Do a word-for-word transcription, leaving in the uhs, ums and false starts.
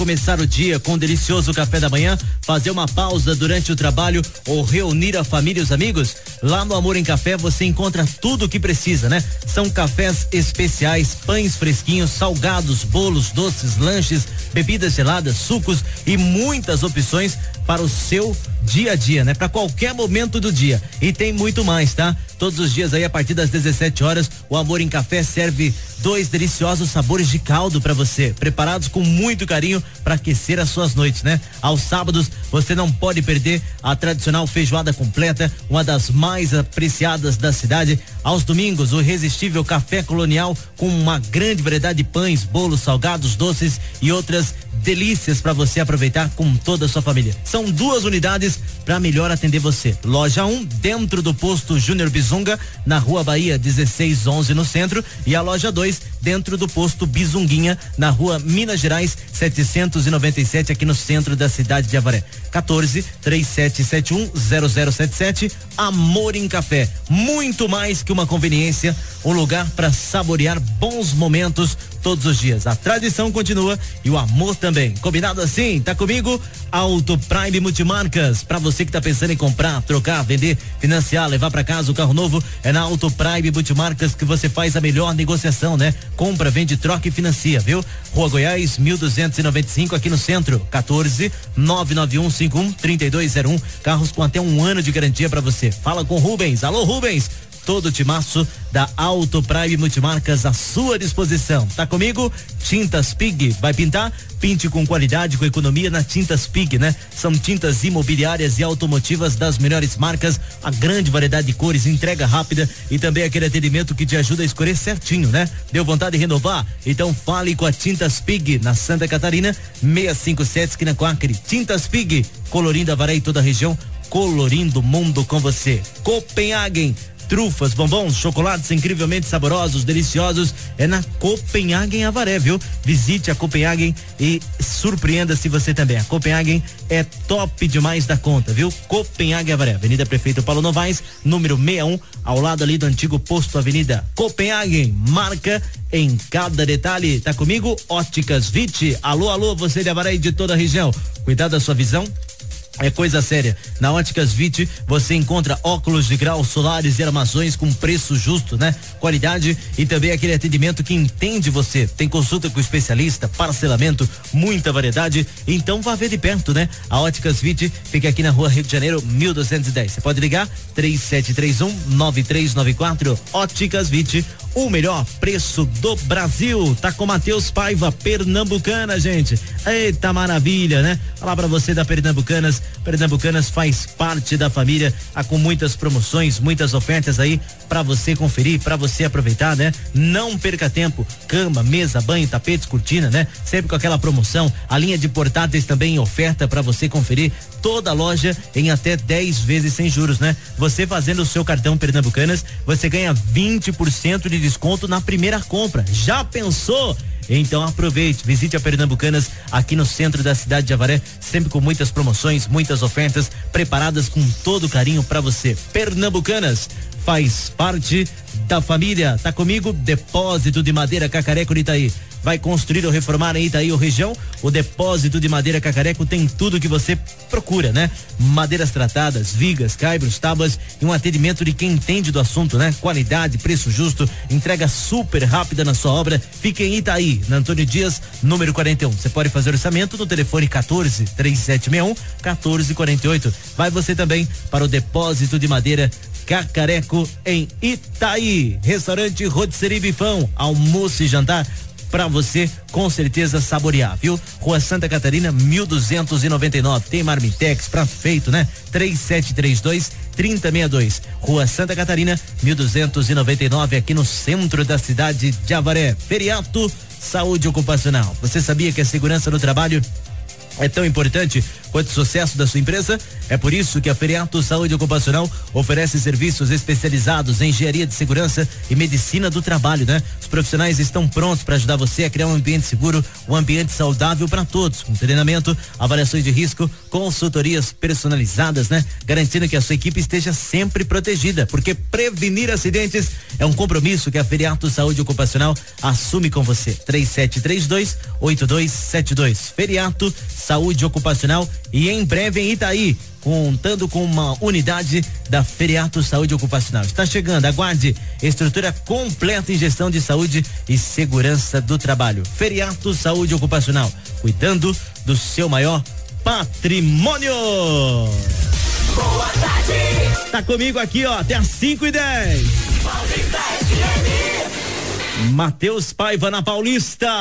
Começar o dia com um delicioso café da manhã, fazer uma pausa durante o trabalho ou reunir a família e os amigos? Lá no Amor em Café você encontra tudo o que precisa, né? São cafés especiais, pães fresquinhos, salgados, bolos, doces, lanches, bebidas geladas, sucos e muitas opções para o seu dia a dia, né? Para qualquer momento do dia. E tem muito mais, tá? Todos os dias aí a partir das dezessete horas, o Amor em Café serve dois deliciosos sabores de caldo para você, preparados com muito carinho para aquecer as suas noites, né? Aos sábados você não pode perder a tradicional feijoada completa, uma das mais apreciadas da cidade. Aos domingos, o irresistível café colonial com uma grande variedade de pães, bolos, salgados, doces e outras delícias para você aproveitar com toda a sua família. São duas unidades para melhor atender você. Loja um, dentro do posto Júnior Bizunga, na Rua Bahia dezesseis onze no centro, e a loja dois, dentro do posto Bizunguinha, na Rua Minas Gerais setecentos e noventa e sete, aqui no centro da cidade de Avaré. quatorze, três sete sete um, zero zero sete sete. Amor em Café, muito mais que uma conveniência, um lugar para saborear bons momentos todos os dias. A tradição continua e o amor também. Combinado assim? Tá comigo? Auto Prime Multimarcas. Para você que tá pensando em comprar, trocar, vender, financiar, levar para casa o carro novo, é na Auto Prime Multimarcas que você faz a melhor negociação, né? Compra, vende, troca e financia, viu? Rua Goiás, mil duzentos e noventa e cinco, aqui no centro. quatorze, nove nove um cinco um, três dois zero um. Carros com até um ano de garantia para você. Fala com Rubens. Alô, Rubens. Todo o timaço da Auto Prime Multimarcas à sua disposição. Tá comigo? Tintas Pig. Vai pintar? Pinte com qualidade, com economia na Tintas Pig, né? São tintas imobiliárias e automotivas das melhores marcas, a grande variedade de cores, entrega rápida e também aquele atendimento que te ajuda a escolher certinho, né? Deu vontade de renovar? Então fale com a Tintas Pig, na Santa Catarina, seiscentos e cinquenta e sete, esquina com Acre. Tintas Pig, colorindo Avaré e toda a região, colorindo o mundo com você. Copenhagen. Trufas, bombons, chocolates incrivelmente saborosos, deliciosos, é na Copenhagen Avaré, viu? Visite a Copenhagen e surpreenda-se você também. A Copenhagen é top demais da conta, viu? Copenhagen Avaré, Avenida Prefeito Paulo Novaes, número sessenta e um, ao lado ali do antigo posto Avenida Copenhagen, marca em cada detalhe. Tá comigo? Óticas Vite. Alô, alô, você de Avaré e de toda a região. Cuidado da sua visão. É coisa séria. Na Óticas Vite você encontra óculos de grau, solares e armações com preço justo, né? Qualidade e também aquele atendimento que entende você. Tem consulta com o especialista, parcelamento, muita variedade. Então vá ver de perto, né? A Óticas Vite fica aqui na Rua Rio de Janeiro, mil duzentos e dez. Você pode ligar três sete três um, nove três nove quatro. Óticas Vite, o melhor preço do Brasil. Tá com Matheus Paiva, Pernambucana, gente. Eita maravilha, né? Falar pra você da Pernambucanas. Pernambucanas faz parte da família, ah, com muitas promoções, muitas ofertas aí pra você conferir, pra você aproveitar, né? Não perca tempo. Cama, mesa, banho, tapetes, cortina, né? Sempre com aquela promoção. A linha de portáteis também em oferta pra você conferir. Toda a loja em até dez vezes sem juros, né? Você fazendo o seu cartão Pernambucanas, você ganha vinte por cento de desconto na primeira compra. Já pensou? Então aproveite, visite a Pernambucanas aqui no centro da cidade de Avaré, sempre com muitas promoções, muitas ofertas preparadas com todo carinho para você. Pernambucanas faz parte da família. Tá comigo? Depósito de Madeira Cacareco de Itaí. Vai construir ou reformar em Itaí ou região? O Depósito de Madeira Cacareco tem tudo que você procura, né? Madeiras tratadas, vigas, caibros, tábuas e um atendimento de quem entende do assunto, né? Qualidade, preço justo, entrega super rápida na sua obra. Fique em Itaí, na Antônio Dias, número quarenta e um. Você pode fazer orçamento no telefone quatorze, três sete seis um, quatorze quarenta e oito. Vai você também para o Depósito de Madeira Cacareco em Itaí. Restaurante Rotisserie Bifão, almoço e jantar pra você com certeza saborear, viu? Rua Santa Catarina, mil duzentos e noventa e nove. Tem marmitex, prato feito, né? três sete três dois, três zero seis dois. Rua Santa Catarina, mil duzentos e noventa e nove, aqui no centro da cidade de Avaré. Feriato Saúde Ocupacional. Você sabia que a segurança no trabalho é tão importante quanto o sucesso da sua empresa. É por isso que a Feriato Saúde Ocupacional oferece serviços especializados em engenharia de segurança e medicina do trabalho, né? Os profissionais estão prontos para ajudar você a criar um ambiente seguro, um ambiente saudável para todos, com treinamento, avaliações de risco, consultorias personalizadas, né? Garantindo que a sua equipe esteja sempre protegida, porque prevenir acidentes é um compromisso que a Feriato Saúde Ocupacional assume com você. três sete três dois, oito dois sete dois. Feriato Saúde Ocupacional, e em breve em Itaí, contando com uma unidade da Feriato Saúde Ocupacional. Está chegando, aguarde. Estrutura completa em gestão de saúde e segurança do trabalho. Feriato Saúde Ocupacional, cuidando do seu maior patrimônio. Boa tarde. Tá comigo aqui, ó, até às cinco e dez. Matheus Paiva na Paulista.